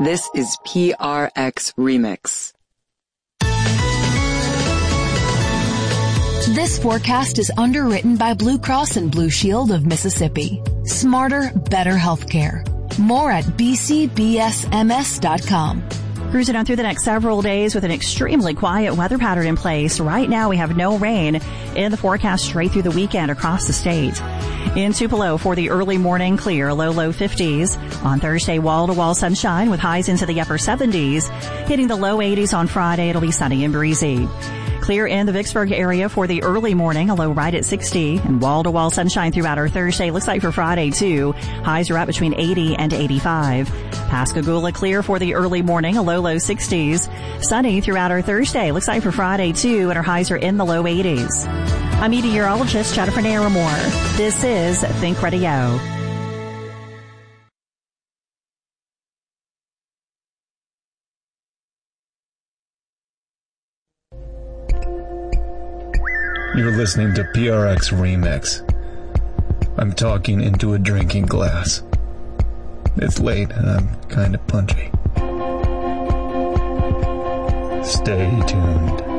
This is PRX Remix. This forecast is underwritten by Blue Cross and Blue Shield of Mississippi. Smarter, better healthcare. More at bcbsms.com. Cruising on through the next several days with an extremely quiet weather pattern in place. Right now we have no rain in the forecast straight through the weekend across the state. In Tupelo for the early morning, clear, low 50s. On Thursday, wall-to-wall sunshine with highs into the upper 70s. Hitting the low 80s on Friday, it'll be sunny and breezy. Clear in the Vicksburg area for the early morning, a low right at 60, and wall-to-wall sunshine throughout our Thursday. Looks like for Friday, too. Highs are up between 80 and 85. Pascagoula clear for the early morning, a low 60s. Sunny throughout our Thursday. Looks like for Friday, too, and our highs are in the low 80s. I'm meteorologist Jennifer Naramore. This is Think Radio. You're listening to PRX Remix. I'm talking into a drinking glass. It's late and I'm kind of punchy. Stay tuned.